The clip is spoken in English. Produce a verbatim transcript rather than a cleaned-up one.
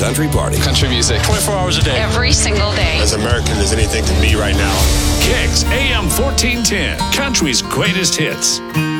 country party. Country music. twenty-four hours a day. Every single day. As American as anything to me right now. Kicks A M fourteen ten. Country's greatest hits.